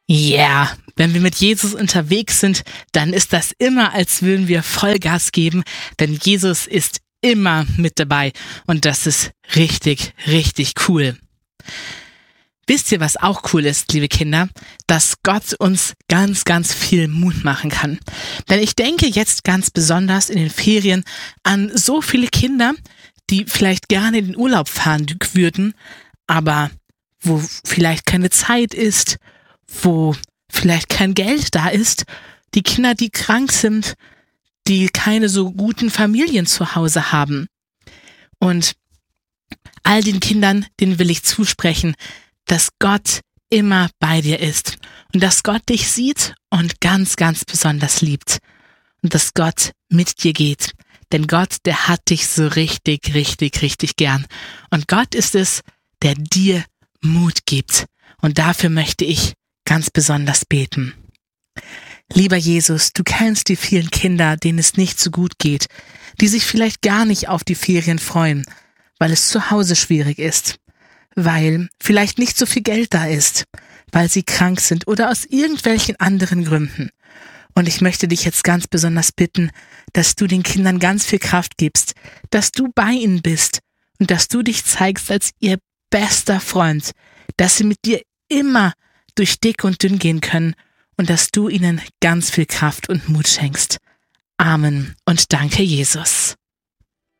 Ja, wenn wir mit Jesus unterwegs sind, dann ist das immer, als würden wir Vollgas geben, denn Jesus ist immer mit dabei und das ist richtig, richtig cool. Wisst ihr, was auch cool ist, liebe Kinder? Dass Gott uns ganz, ganz viel Mut machen kann. Denn ich denke jetzt ganz besonders in den Ferien an so viele Kinder, die vielleicht gerne in den Urlaub fahren würden, aber wo vielleicht keine Zeit ist, wo vielleicht kein Geld da ist, die Kinder, die krank sind, die keine so guten Familien zu Hause haben. Und all den Kindern, denen will ich zusprechen, dass Gott immer bei dir ist und dass Gott dich sieht und ganz, ganz besonders liebt und dass Gott mit dir geht. Denn Gott, der hat dich so richtig, richtig, richtig gern. Und Gott ist es, der dir Mut gibt. Und dafür möchte ich ganz besonders beten. Lieber Jesus, du kennst die vielen Kinder, denen es nicht so gut geht, die sich vielleicht gar nicht auf die Ferien freuen, weil es zu Hause schwierig ist, weil vielleicht nicht so viel Geld da ist, weil sie krank sind oder aus irgendwelchen anderen Gründen. Und ich möchte dich jetzt ganz besonders bitten, dass du den Kindern ganz viel Kraft gibst, dass du bei ihnen bist und dass du dich zeigst als ihr bester Freund, dass sie mit dir immer durch dick und dünn gehen können und dass du ihnen ganz viel Kraft und Mut schenkst. Amen und danke, Jesus.